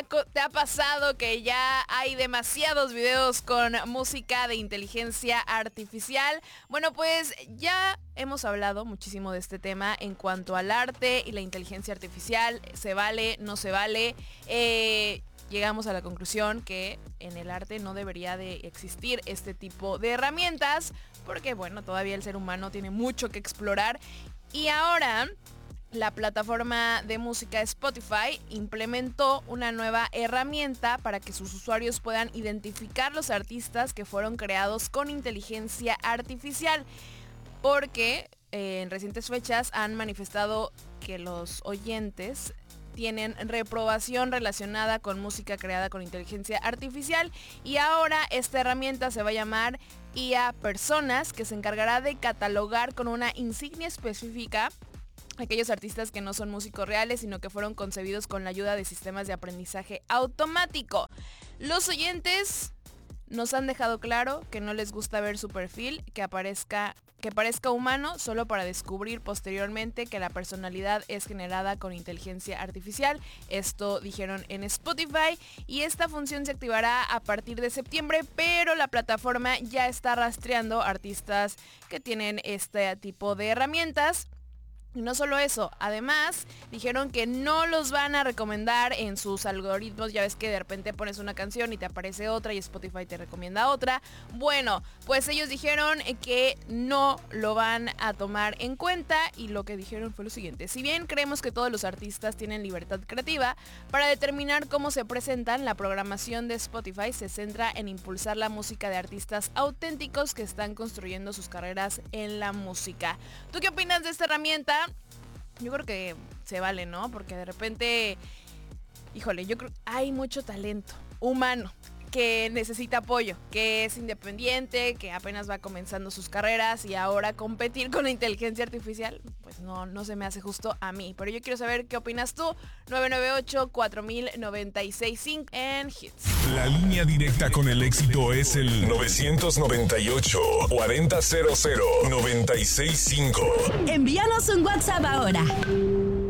te ha pasado que ya hay demasiados videos con música de inteligencia artificial? Bueno, pues ya hemos hablado muchísimo de este tema en cuanto al arte y la inteligencia artificial. ¿Se vale? ¿No se vale? Llegamos a la conclusión que en el arte no debería de existir este tipo de herramientas porque, bueno, todavía el ser humano tiene mucho que explorar. Y ahora la plataforma de música Spotify implementó una nueva herramienta para que sus usuarios puedan identificar los artistas que fueron creados con inteligencia artificial, porque en recientes fechas han manifestado que los oyentes tienen reprobación relacionada con música creada con inteligencia artificial, y ahora esta herramienta se va a llamar IA Personas, que se encargará de catalogar con una insignia específica aquellos artistas que no son músicos reales, sino que fueron concebidos con la ayuda de sistemas de aprendizaje automático. Los oyentes nos han dejado claro que no les gusta ver su perfil que parezca humano, solo para descubrir posteriormente que la personalidad es generada con inteligencia artificial. Esto dijeron en Spotify, y esta función se activará a partir de septiembre, pero la plataforma ya está rastreando artistas que tienen este tipo de herramientas. Y no solo eso, además dijeron que no los van a recomendar en sus algoritmos. Ya ves que de repente pones una canción y te aparece otra y Spotify te recomienda otra. Bueno, pues ellos dijeron que no lo van a tomar en cuenta, y lo que dijeron fue lo siguiente: si bien creemos que todos los artistas tienen libertad creativa para determinar cómo se presentan, la programación de Spotify se centra en impulsar la música de artistas auténticos que están construyendo sus carreras en la música. ¿Tú qué opinas de esta herramienta? Yo creo que se vale, ¿no? Porque de repente, híjole, yo creo que hay mucho talento humano que necesita apoyo, que es independiente, que apenas va comenzando sus carreras, y ahora competir con la inteligencia artificial, pues no se me hace justo a mí. Pero yo quiero saber qué opinas tú. 998-4000-965 en Hits. La línea directa con el éxito es el 998-4000-965. Envíanos un WhatsApp ahora.